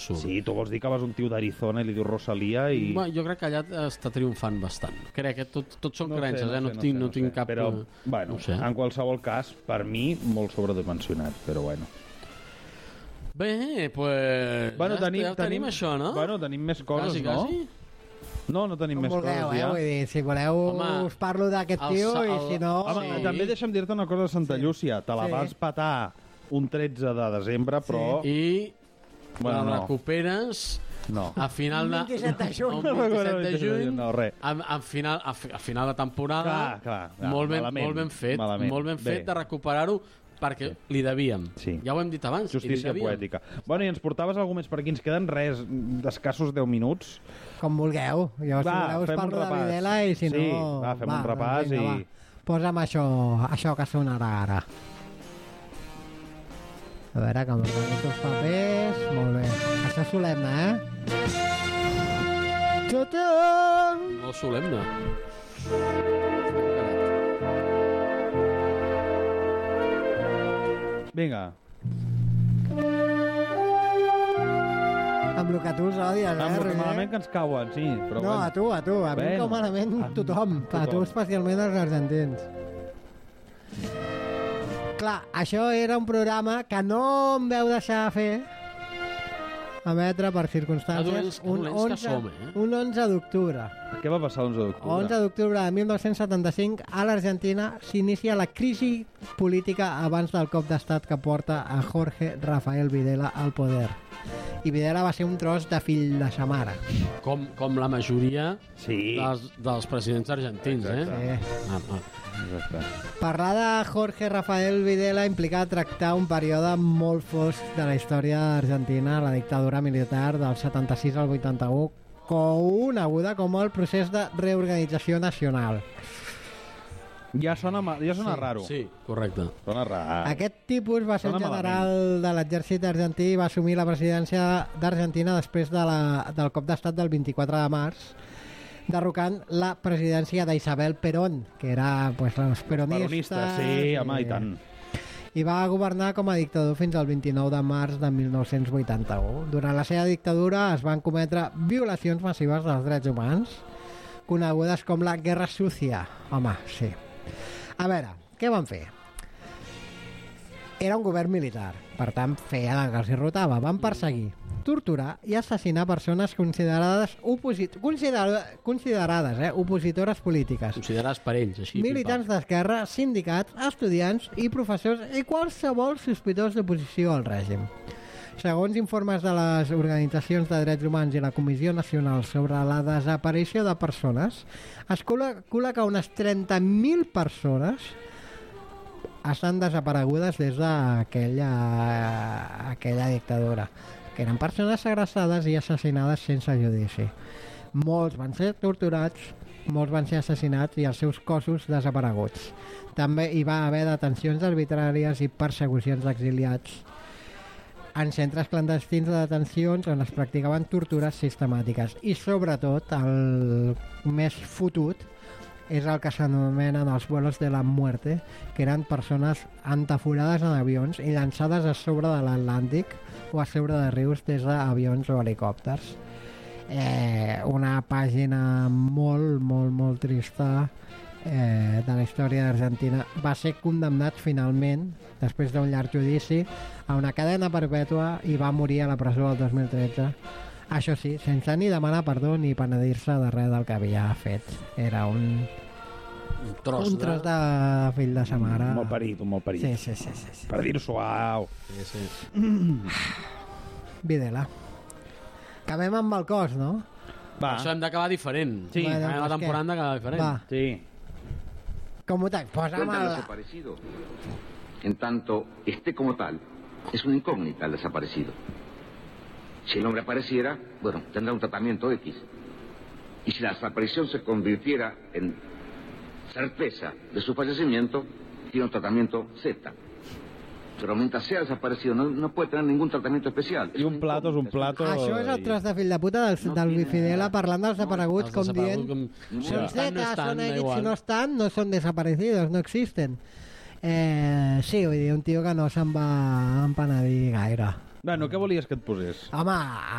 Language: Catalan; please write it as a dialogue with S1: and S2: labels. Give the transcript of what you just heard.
S1: absurd.
S2: Sí, tu vols dir que vas un tio d'Arizona i li diu Rosalía i...
S1: Bueno, jo crec que allà està triomfant bastant. Crec que tot són creences,
S2: no
S1: tinc cap...
S2: Però, bueno,
S1: no sé.
S2: en qualsevol cas, per mi, molt sobredimensionat, però bueno.
S1: Bé, pues...
S2: Bueno,
S1: ja tenim això, no?
S2: Bueno, tenim més coses,
S1: quasi.
S2: No tenim més
S3: vulgueu,
S2: coses, ja.
S3: Vull dir, si voleu, us parlo d'aquest tio i si no...
S2: Home, també deixa'm dir-te una cosa de Santa Llúcia. Te la vas petar un 13 de desembre, però...
S1: I
S2: bueno,
S1: la recuperes...
S2: No.
S1: A final de...
S3: 27 de juny.
S1: 27 de juny,
S2: no, res.
S1: a final de temporada,
S2: clar,
S1: molt ben fet, de recuperar-ho, perquè li devíem.
S2: Sí.
S1: Ja ho hem dit abans.
S2: Justícia poètica. Bueno, i ens portaves alguna més per aquí? Ens queden res, d'escassos 10 minuts.
S3: Com vulgueu. Jo, si voleu, us parlo de Videla i si no...
S2: Sí, fem un repàs
S3: doncs vinga,
S2: i...
S3: Posa'm això que sonarà ara. A veure, que m'organitzo els papers. Molt bé. Això és solemne,
S1: Molt solemne.
S2: Vinga.
S3: Amb el que tu els odies,
S2: Amb el que malament que ens cauen, sí. Però
S3: no, a tu. A mi em cau malament tothom. A tu especialment els argentins. Clar, això era un programa que no em veu deixar fer emetre per circumstàncies un 11 d'octubre.
S2: Què va passar l'11 d'octubre?
S3: 11 d'octubre de 1975 a l'Argentina s'inicia la crisi política abans del cop d'estat que porta a Jorge Rafael Videla al poder. I Videla va ser un tros de fill de sa mare.
S1: Com la majoria dels presidents argentins,
S3: Exacte. Parlar de Jorge Rafael Videla implica tractar un període molt fosc de la història argentina, la dictadura militar del 76 al 81, coneguda com el procés de reorganització nacional.
S2: Ja sona raro.
S1: Sí, correcte.
S2: Sona raro.
S3: Aquest tipus va ser el general de l'exèrcit argentí i va assumir la presidència d'Argentina després del cop d'estat del 24 de març, derrocant la presidència d'Isabel Perón, que era los peronistes.
S2: Sí, home, i tant.
S3: I va governar com a dictador fins al 29 de març de 1981. Durant la seva dictadura es van cometre violacions massives dels drets humans, conegudes com la Guerra Sucia. Home, sí. A veure, què van fer? Era un govern militar, per tant feia que els rotava. Van perseguir, torturar i assassinar persones considerades opositores polítiques.
S1: Considerades per ells, així.
S3: Militants d'esquerra, sindicats, estudiants i professors i qualsevol sospitós d'oposició al règim. Segons informes de les organitzacions de drets humans i la Comissió Nacional sobre la desaparició de persones, es calcula que unes 30.000 persones estan desaparegudes des d'aquella dictadura, que eren persones segrestades i assassinades sense judici. Molts van ser torturats, molts van ser assassinats i els seus cossos desapareguts. També hi va haver detencions arbitràries i persecucions d'exiliats en centres clandestins de detencions on es practicaven tortures sistemàtiques. I sobretot el més fotut és el que s'anomenen els vuelos de la muerte, que eren persones entaforades en avions i llançades a sobre de l'Atlàntic o a sobre de rius des d'avions o helicòpters. Una pàgina molt trista de la història d'Argentina. Va ser condemnat finalment, després d'un llarg judici, a una cadena perpètua i va morir a la presó el 2013. Això sí, sense ni demanar perdó ni penedir-se de res del que havia fet. Era un tros de fill de sa mare.
S2: Molt parit.
S3: Sí.
S2: Per dir-ho suau.
S1: Sí.
S3: Videla. Acabem amb el cos, no?
S1: Va. Això hem d'acabar diferent.
S3: Sí.
S1: La temporada hem d'acabar diferent.
S3: Va.
S2: Sí.
S3: Com ho tanc? Posa'm el...
S4: desaparecido. En tanto esté como tal, es una incógnita el desaparecido. Si el hombre apareciera, bueno, tendrá un tratamiento X. Y si la desaparición se convirtiera en certeza de su fallecimiento, tiene un tratamiento Z. Però mentre sea desaparecido no puede tener ningún tratamiento especial.
S2: I un plato és un plato.
S3: Això és el tros de fill de puta del Bifidela parlant dels desapareguts, com dient són Z, són X, si no estan, no són desaparecidos, no existen. Sí, vull dir, un tio que no se'n va empenedir gaire.
S2: Bueno, què volies que et posés?
S3: Home,